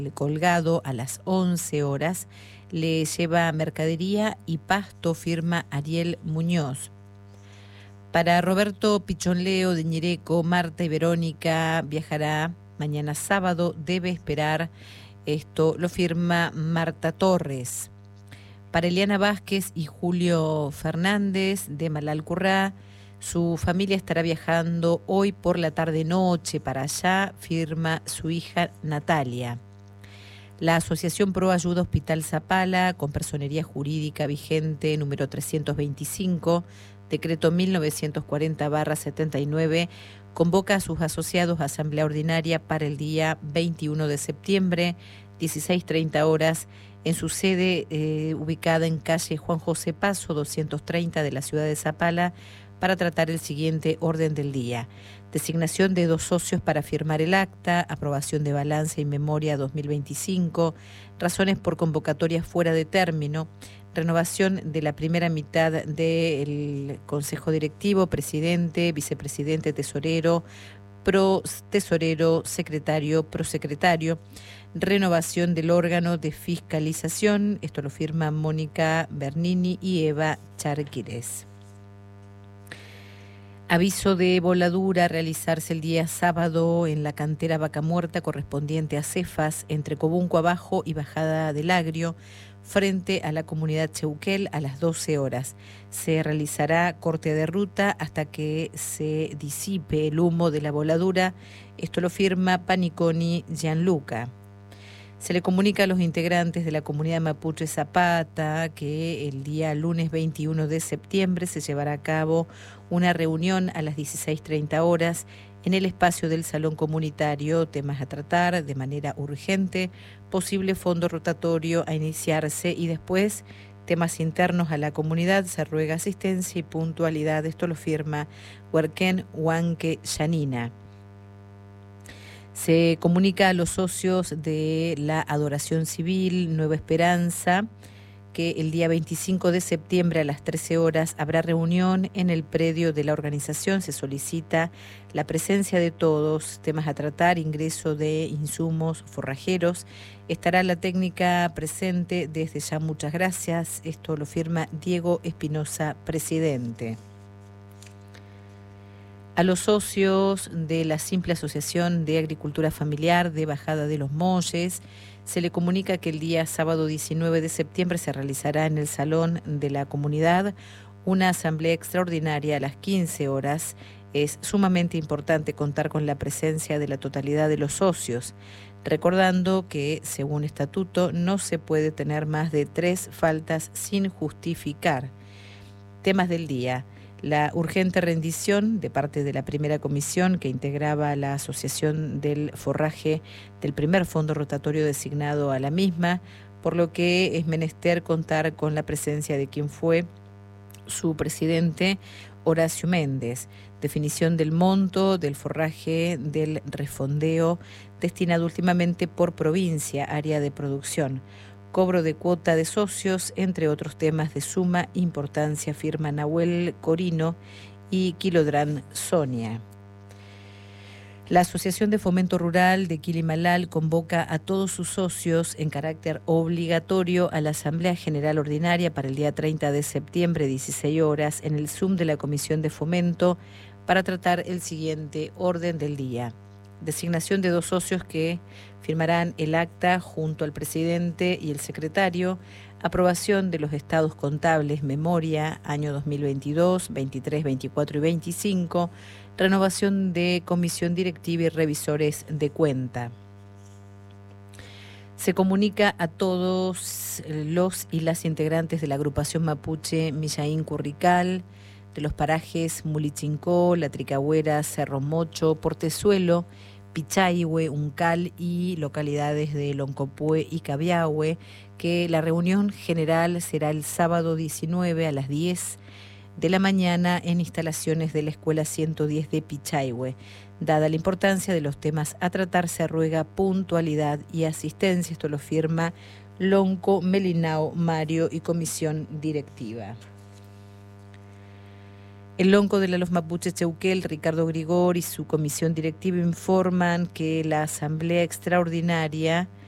Colgado a las 11 horas. Le lleva mercadería y pasto, firma Ariel Muñoz. Para Roberto Pichonleo de Ñireco, Marta y Verónica viajará mañana sábado, debe esperar. Esto lo firma Marta Torres. Para Eliana Vázquez y Julio Fernández de Malalcurrá, su familia estará viajando hoy por la tarde-noche para allá, firma su hija Natalia. La Asociación Pro Ayuda Hospital Zapala, con personería jurídica vigente número 325, decreto 1940/79, convoca a sus asociados a asamblea ordinaria para el día 21 de septiembre, 16:30 horas, en su sede ubicada en calle Juan José Paso, 230 de la ciudad de Zapala, para tratar el siguiente orden del día: designación de 2 socios para firmar el acta, aprobación de balance y memoria 2025, razones por convocatoria fuera de término, renovación de la primera mitad del Consejo Directivo, presidente, vicepresidente, tesorero, pro-tesorero, secretario, prosecretario, renovación del órgano de fiscalización, esto lo firma Mónica Bernini y Eva Charquires. Aviso de voladura a realizarse el día sábado en la cantera Vaca Muerta correspondiente a Cefas, entre Cobunco Abajo y Bajada del Agrio, frente a la comunidad Cheuquel, a las 12 horas. Se realizará corte de ruta hasta que se disipe el humo de la voladura. Esto lo firma Paniconi Gianluca. Se le comunica a los integrantes de la comunidad mapuche Zapata que el día lunes 21 de septiembre se llevará a cabo una reunión a las 16:30 horas en el espacio del Salón Comunitario, temas a tratar de manera urgente, posible fondo rotatorio a iniciarse y después temas internos a la comunidad, se ruega asistencia y puntualidad. Esto lo firma Huerquén Huanque Yanina. Se comunica a los socios de la Adoración Civil Nueva Esperanza que el día 25 de septiembre a las 13 horas habrá reunión en el predio de la organización. Se solicita la presencia de todos, temas a tratar, ingreso de insumos forrajeros. Estará la técnica presente. Desde ya, muchas gracias. Esto lo firma Diego Espinosa, presidente. A los socios de la Simple Asociación de Agricultura Familiar de Bajada de los Molles se le comunica que el día sábado 19 de septiembre se realizará en el Salón de la Comunidad una asamblea extraordinaria a las 15 horas. Es sumamente importante contar con la presencia de la totalidad de los socios, recordando que, según estatuto, no se puede tener más de 3 faltas sin justificar. Temas del día: la urgente rendición de parte de la primera comisión que integraba la Asociación del Forraje del primer fondo rotatorio designado a la misma, por lo que es menester contar con la presencia de quien fue su presidente, Horacio Méndez. Definición del monto del forraje del refondeo destinado últimamente por provincia, área de producción. Cobro de cuota de socios, entre otros temas de suma importancia, firma Nahuel Corino y Quilodrán Sonia. La Asociación de Fomento Rural de Quilimalal convoca a todos sus socios en carácter obligatorio a la Asamblea General Ordinaria para el día 30 de septiembre, 16 horas, en el Zoom de la Comisión de Fomento para tratar el siguiente orden del día: designación de 2 socios que firmarán el acta junto al presidente y el secretario, aprobación de los estados contables, memoria, año 2022, 23, 24 y 25, renovación de comisión directiva y revisores de cuenta. Se comunica a todos los y las integrantes de la agrupación mapuche Millaín Currical, de los parajes Mulichincó, La Tricagüera, Cerro Mocho, Portezuelo, Pichahue, Uncal y localidades de Loncopué y Cabiahue, que la reunión general será el sábado 19 a las 10 de la mañana en instalaciones de la Escuela 110 de Pichahue. Dada la importancia de los temas a tratar, se ruega puntualidad y asistencia. Esto lo firma Lonco, Melinao, Mario y comisión directiva. El lonco de la Los Mapuches Cheuquel, Ricardo Grigor, y su comisión directiva informan que la asamblea extraordinaria